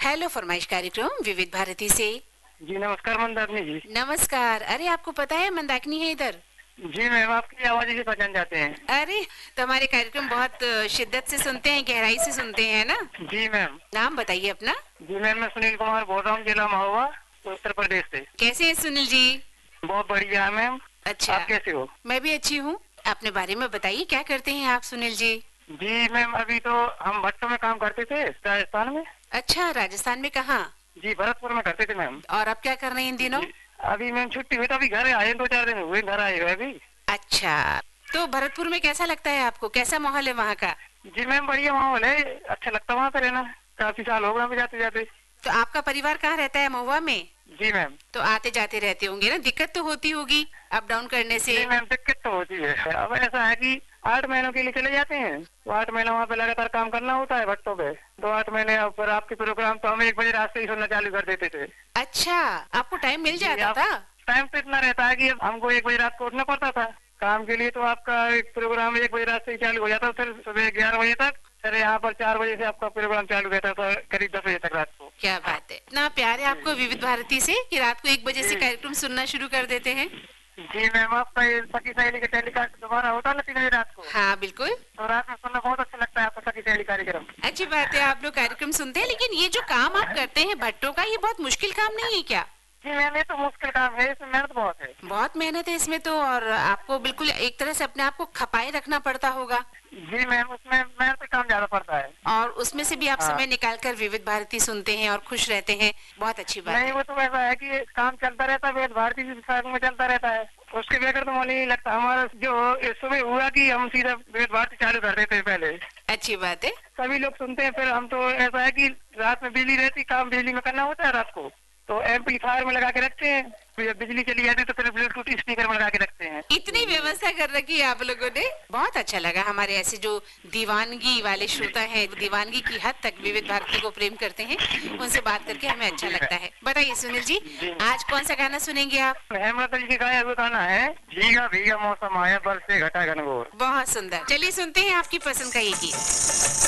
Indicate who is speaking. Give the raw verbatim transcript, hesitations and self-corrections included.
Speaker 1: Hello फरमाइश कार्यक्रम विविध भारती से।
Speaker 2: जी नमस्कार मंदाकिनी जी।
Speaker 1: नमस्कार। अरे आपको पता है मंदाकिनी है इधर।
Speaker 2: जी मैम, आपकी आवाज से पहचान जाते हैं।
Speaker 1: अरे तो हमारे कार्यक्रम बहुत शिद्दत से सुनते हैं, गहराई से सुनते हैं ना।
Speaker 2: जी मैम।
Speaker 1: नाम बताइए अपना।
Speaker 2: जी मैम, मैं सुनील कुमार बोल रहा हूँ, जिला महोबा, उत्तर प्रदेश से।
Speaker 1: कैसे हैं सुनील जी?
Speaker 2: बहुत बढ़िया है मैम।
Speaker 1: अच्छा,
Speaker 2: आप कैसे हो?
Speaker 1: मैं भी अच्छी हूँ। अपने बारे में बताइए, क्या करते हैं आप सुनील जी?
Speaker 2: जी मैम, अभी तो हम भट्टों में काम करते थे राजस्थान में।
Speaker 1: अच्छा, राजस्थान में कहाँ?
Speaker 2: जी भरतपुर में करते थे मैम।
Speaker 1: और अब क्या कर रहे हैं इन दिनों?
Speaker 2: अभी मैम छुट्टी हुई तो अभी घर आए, दो चार दिन हुए घर आए हुए अभी।
Speaker 1: अच्छा, तो भरतपुर में कैसा लगता है आपको? कैसा माहौल है वहाँ का?
Speaker 2: जी मैम, बढ़िया माहौल है, अच्छा लगता है वहाँ पे रहना। काफी साल हो गए जाते जाते।
Speaker 1: तो आपका परिवार कहाँ रहता है? महुआ में?
Speaker 2: जी मैम।
Speaker 1: तो आते जाते रहते होंगे ना, दिक्कत तो होती होगी अप डाउन करने से?
Speaker 2: जी मैम, दिक्कत तो होती है। अब ऐसा है कि आठ महीनों के लिए चले जाते हैं, तो आठ महीने वहाँ पे लगातार काम करना होता है भट्टों पे। तो आठ महीने पर आपके प्रोग्राम तो हम एक बजे रात से ही सुनना चालू कर देते थे।
Speaker 1: अच्छा, आपको टाइम मिल जाता था?
Speaker 2: टाइम तो इतना रहता है कि हमको एक बजे रात को उठना पड़ता था काम के लिए। तो आपका एक प्रोग्राम एक बजे रात से ही चालू हो जाता, फिर सुबह ग्यारह बजे तक। फिर यहाँ पर चार बजे से आपका प्रोग्राम चालू रहता था करीब दस बजे तक रात को।
Speaker 1: क्या बात है, इतना प्यार है आपको विविध भारती से कि रात को एक बजे से कार्यक्रम सुनना शुरू कर देते हैं।
Speaker 2: जी मैम, आपका ये सखी सहेली का टेलीकास्ट दोबारा होता है ना तीन बजे रात को?
Speaker 1: हाँ बिल्कुल।
Speaker 2: तो रात में सुनना बहुत अच्छा लगता है आपका सखी सहेली कार्यक्रम।
Speaker 1: अच्छी बात है, आप लोग कार्यक्रम सुनते हैं। लेकिन ये जो काम आप करते हैं भट्टों का, ये बहुत मुश्किल काम नहीं है क्या?
Speaker 2: जी मैम, ये तो मुश्किल काम है, इसमें मेहनत बहुत है।
Speaker 1: बहुत मेहनत है इसमें तो, और आपको बिल्कुल एक तरह से अपने आप को खपाए रखना पड़ता होगा।
Speaker 2: जी मैम, उसमें मेहनत का काम ज्यादा पड़ता है।
Speaker 1: और उसमें से भी आप
Speaker 2: हाँ।
Speaker 1: समय निकाल कर विविध भारती सुनते हैं और खुश रहते हैं, बहुत अच्छी बात
Speaker 2: नहीं,
Speaker 1: है।
Speaker 2: वो तो ऐसा है कि काम चलता रहता है, विविध भारती के साथ में चलता रहता है, उसके बगैर तो मन नहीं लगता। हमारा जो सुबह हुआ कि हम सीधा विविध भारती चालू कर देते हैं पहले।
Speaker 1: अच्छी बात है।
Speaker 2: सभी लोग सुनते हैं, फिर हम तो ऐसा है कि रात में बिजली रहती, काम बिजली में करना होता है रात को, तो एम्पलीफायर में लगा के रखते हैं। फिर बिजली चली जाती है तो फिर ब्लूटूथ स्पीकर में लगा के रखते हैं।
Speaker 1: इतनी व्यवस्था कर रखी है आप लोगों ने, बहुत अच्छा लगा। हमारे ऐसे जो दीवानगी वाले श्रोता हैं, दीवानगी की हद तक विविध भारती को प्रेम करते हैं, उनसे बात करके हमें अच्छा लगता है। बताइए सुनील जी, आज कौन सा गाना सुनेंगे आप?
Speaker 2: हेमलता जी के गाया हुआ गाना है, भीगा भीगा मौसम आया, बरसे घटा घनघोर।
Speaker 1: बहुत सुंदर, चलिए सुनते हैं आपकी पसंद का ये गीत।